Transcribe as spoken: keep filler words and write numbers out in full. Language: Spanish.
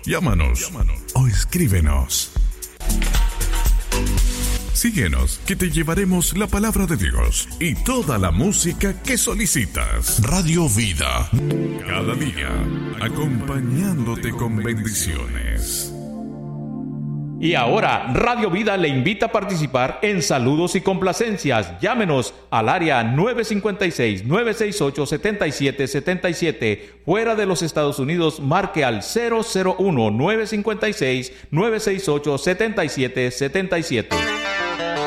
Llámanos, Llámanos. o escríbenos. Síguenos, que te llevaremos la palabra de Dios y toda la música que solicitas. Radio Vida, cada día, acompañándote con bendiciones. Y ahora, Radio Vida le invita a participar en saludos y complacencias. Llámenos al área nueve cinco seis, nueve seis ocho, siete siete siete siete. Fuera de los Estados Unidos, marque al cero cero uno, nueve cinco seis, nueve seis ocho, siete siete siete siete.